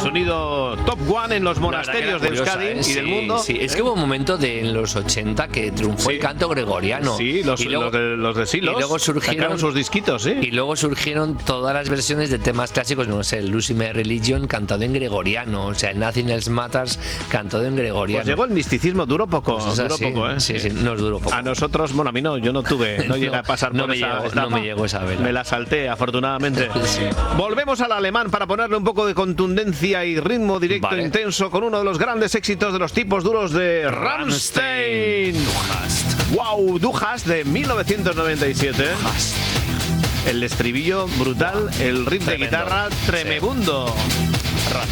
sonido top one en los monasterios de Euskadi y del mundo. Sí, es que hubo un momento en los 80 que triunfó el canto gregoriano. Sí, los de Silos. Y luego surgieron sus disquitos, ¿sí? Y luego surgieron todas las versiones de temas clásicos, no sé, el Lucy My Religion cantado en gregoriano, o sea, el Nothing Else Matters cantado en gregoriano. Pues llegó el misticismo, duró poco, ¿eh? Sí, nos duró poco. A nosotros, bueno, a mí no, yo no llegué a pasar por esa etapa. No me llegó esa vela. Me la salté, afortunadamente. Sí. Volvemos al alemán para ponerle un poco de contundencia y ritmo directo intenso con uno de los grandes éxitos de los tipos duros de Rammstein. Wow, Du hast de 1997. El estribillo brutal, el riff de guitarra tremebundo.